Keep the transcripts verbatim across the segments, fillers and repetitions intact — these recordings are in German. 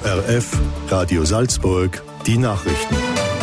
R F, Radio Salzburg, die Nachrichten.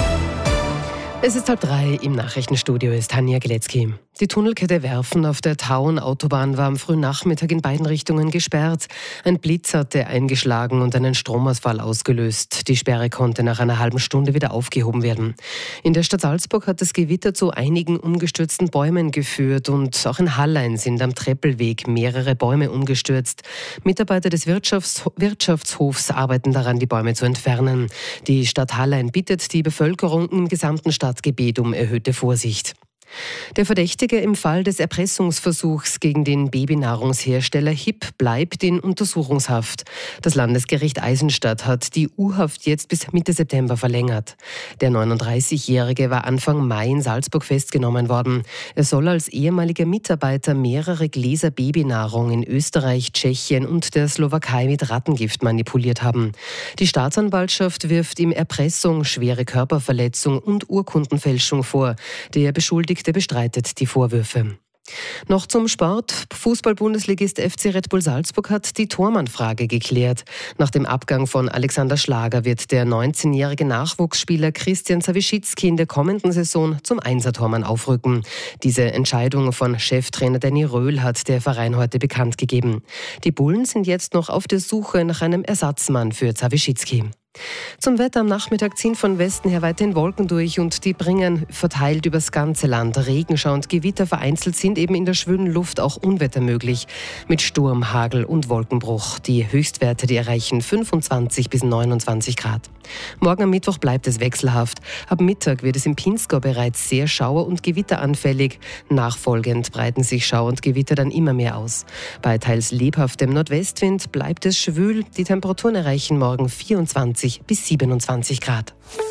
Es ist halb drei, im Nachrichtenstudio ist Tanja Geletzky. Die Tunnelkette Werfen auf der Tauern-Autobahn war am frühen Nachmittag in beiden Richtungen gesperrt. Ein Blitz hatte eingeschlagen und einen Stromausfall ausgelöst. Die Sperre konnte nach einer halben Stunde wieder aufgehoben werden. In der Stadt Salzburg hat das Gewitter zu einigen umgestürzten Bäumen geführt und auch in Hallein sind am Treppelweg mehrere Bäume umgestürzt. Mitarbeiter des Wirtschafts- Wirtschaftshofs arbeiten daran, die Bäume zu entfernen. Die Stadt Hallein bittet die Bevölkerung im gesamten Stadtgebiet um erhöhte Vorsicht. Der Verdächtige im Fall des Erpressungsversuchs gegen den Babynahrungshersteller H I P bleibt in Untersuchungshaft. Das Landesgericht Eisenstadt hat die U-Haft jetzt bis Mitte September verlängert. Der neununddreißigjährige war Anfang Mai in Salzburg festgenommen worden. Er soll als ehemaliger Mitarbeiter mehrere Gläser Babynahrung in Österreich, Tschechien und der Slowakei mit Rattengift manipuliert haben. Die Staatsanwaltschaft wirft ihm Erpressung, schwere Körperverletzung und Urkundenfälschung vor. Der Beschuldigte bestreitet die Vorwürfe. Noch zum Sport. Fußball-Bundesligist F C Red Bull Salzburg hat die Tormann-Frage geklärt. Nach dem Abgang von Alexander Schlager wird der neunzehnjährige Nachwuchsspieler Christian Zawischitzki in der kommenden Saison zum Einser-Tormann aufrücken. Diese Entscheidung von Cheftrainer Danny Röhl hat der Verein heute bekannt gegeben. Die Bullen sind jetzt noch auf der Suche nach einem Ersatzmann für Zawischitzki. Zum Wetter: am Nachmittag ziehen von Westen her weiterhin Wolken durch und die bringen verteilt übers ganze Land Regenschau und Gewitter. Vereinzelt sind eben in der schwülen Luft auch Unwetter möglich mit Sturm, Hagel und Wolkenbruch. Die Höchstwerte, die erreichen fünfundzwanzig bis neunundzwanzig Grad. Morgen am Mittwoch bleibt es wechselhaft. Ab Mittag wird es im Pinzgau bereits sehr schauer- und gewitteranfällig. Nachfolgend breiten sich Schauer und Gewitter dann immer mehr aus. Bei teils lebhaftem Nordwestwind bleibt es schwül. Die Temperaturen erreichen morgen vierundzwanzig bis siebenundzwanzig Grad.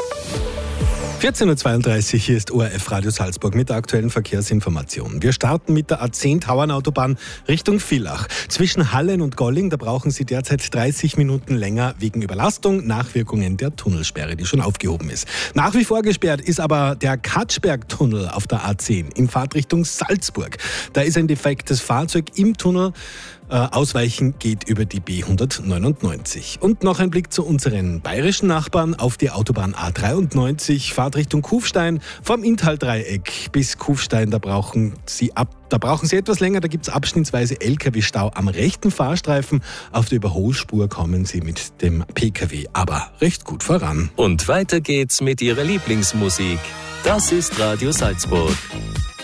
vierzehn Uhr zweiunddreißig, hier ist O R F Radio Salzburg mit der aktuellen Verkehrsinformation. Wir starten mit der A zehn Tauernautobahn Richtung Villach. Zwischen Hallein und Golling, da brauchen Sie derzeit dreißig Minuten länger wegen Überlastung, Nachwirkungen der Tunnelsperre, die schon aufgehoben ist. Nach wie vor gesperrt ist aber der Katschberg-Tunnel auf der A zehn in Fahrtrichtung Salzburg. Da ist ein defektes Fahrzeug im Tunnel. Ausweichen geht über die B hundertneunundneunzig. Und noch ein Blick zu unseren bayerischen Nachbarn auf die Autobahn A dreiundneunzig, Fahrtrichtung Kufstein, vom Inntal-Dreieck bis Kufstein. Da brauchen Sie ab, da brauchen Sie etwas länger, da gibt es abschnittsweise L K W-Stau am rechten Fahrstreifen. Auf der Überholspur kommen Sie mit dem P K W aber recht gut voran. Und weiter geht's mit Ihrer Lieblingsmusik. Das ist Radio Salzburg.